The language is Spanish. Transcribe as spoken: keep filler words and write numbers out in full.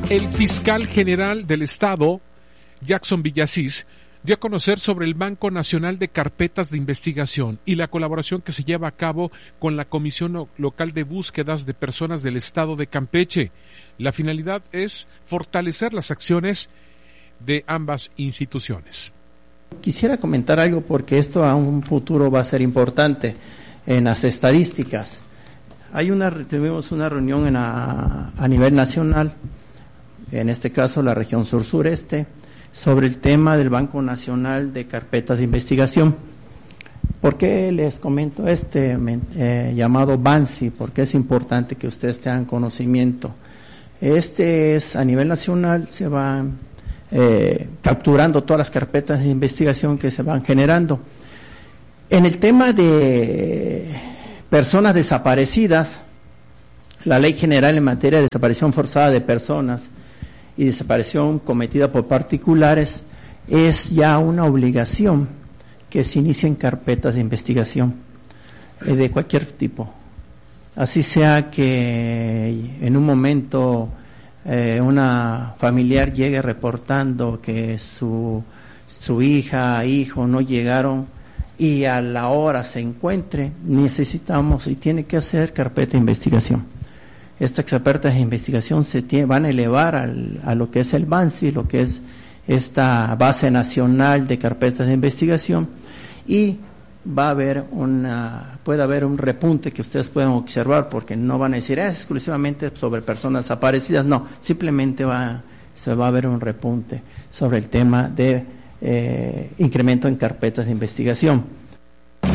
El fiscal general del Estado, Jackson Villasís, dio a conocer sobre el Banco Nacional de Carpetas de Investigación y la colaboración que se lleva a cabo con la Comisión Local de Búsquedas de Personas del Estado de Campeche. La finalidad es fortalecer las acciones de ambas instituciones. Quisiera comentar algo porque esto a un futuro va a ser importante en las estadísticas. Hay una, tuvimos una reunión en a, a nivel nacional, en este caso la región sur-sureste, sobre el tema del Banco Nacional de Carpetas de Investigación. ¿Por qué les comento este eh, llamado BANSI? Porque es importante que ustedes tengan conocimiento. Este es a nivel nacional, se van eh, capturando todas las carpetas de investigación que se van generando. En el tema de personas desaparecidas, la Ley General en materia de desaparición forzada de personas y desaparición cometida por particulares es ya una obligación que se inicien carpetas de investigación eh, de cualquier tipo. Así sea que en un momento eh, una familiar llegue reportando que su, su hija, hijo no llegaron y a la hora se encuentre, necesitamos y tiene que hacer carpeta de investigación. Estas carpetas de investigación se tiene, van a elevar al, a lo que es el BANSI, lo que es esta base nacional de carpetas de investigación, y va a haber una, puede haber un repunte que ustedes pueden observar, porque no van a decir es exclusivamente sobre personas desaparecidas, no, simplemente va, se va a ver un repunte sobre el tema de eh, incremento en carpetas de investigación.